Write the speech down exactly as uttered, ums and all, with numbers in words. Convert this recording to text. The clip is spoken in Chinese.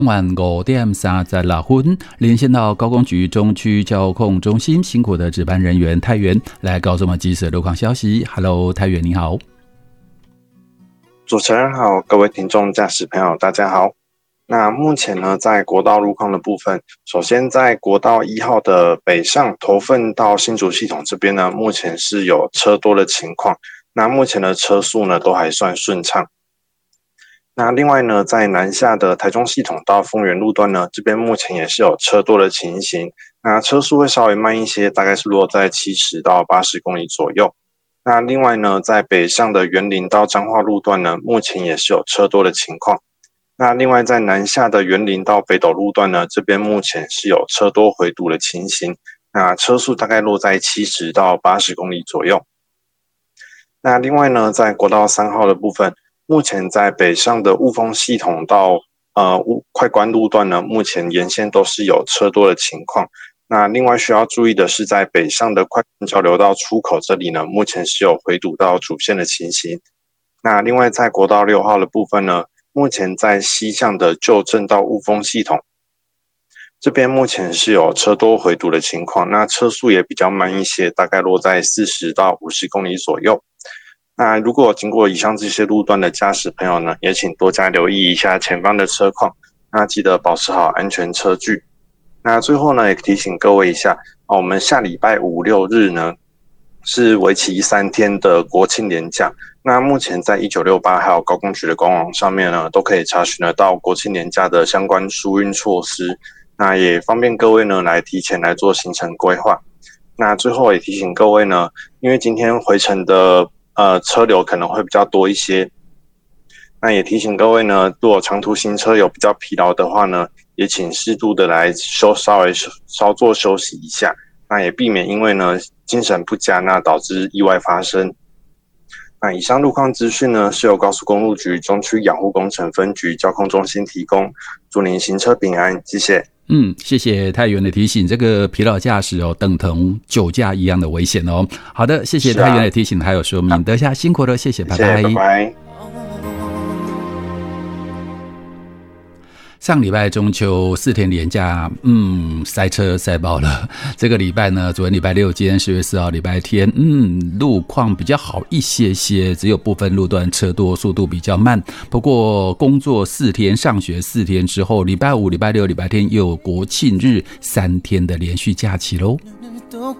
晚五点三十六分，连线到高工局中区交控中心辛苦的值班人员泰源来告诉我们即时的路况消息。Hello， 泰源你好。 主持人好，各位听众驾驶朋友大家好。那目前呢，在国道路况的部分，首先在国道一号的北上头份到新竹系统这边呢，目前是有车多的情况。那目前的车速呢都还算顺畅。那另外呢，在南下的台中系统到丰原路段呢，这边目前也是有车多的情形。那车速会稍微慢一些，大概是落在七十到八十公里左右。那另外呢，在北上的员林到彰化路段呢，目前也是有车多的情况。那另外在南下的员林到北斗路段呢，这边目前是有车多回堵的情形。那车速大概落在七十到八十公里左右。那另外呢，在国道三号的部分，目前在北上的雾峰系统到呃快关路段呢，目前沿线都是有车多的情况。那另外需要注意的是，在北上的快关交流道出口这里呢，目前是有回堵到主线的情形。那另外在国道六号的部分呢，目前在西向的旧镇到雾峰系统这边目前是有车多回堵的情况，那车速也比较慢一些，大概落在四十到五十公里左右。那如果经过以上这些路段的驾驶朋友呢，也请多加留意一下前方的车况，那记得保持好安全车距。那最后呢，也提醒各位一下，我们下礼拜五六日呢是为期三天的国庆连假。那目前在一九六八还有高工局的官网上面呢，都可以查询得到国庆连假的相关疏运措施。那也方便各位呢来提前来做行程规划。那最后也提醒各位呢，因为今天回程的呃车流可能会比较多一些，那也提醒各位呢，如果长途行车有比较疲劳的话呢，也请适度的来休稍微稍作休息一下，那也避免因为呢精神不佳，那导致意外发生。那以上路况资讯呢，是由高速公路局中区养护工程分局交控中心提供，祝您行车平安，谢谢。 嗯，谢谢泰源的提醒，这个疲劳驾驶哦，等同酒驾一样的危险哦。好的，谢谢泰源的提醒还有说明，得下辛苦了，谢谢，拜拜， 谢谢，拜拜。 上礼拜中秋四天连假，嗯，塞车塞爆了。这个礼拜呢，昨天礼拜六，今天十月四号礼拜天，嗯，路况比较好一些些，只有部分路段车多，速度比较慢。不过工作四天，上学四天之后，礼拜五、礼拜六、礼拜天又有国庆日三天的连续假期喽。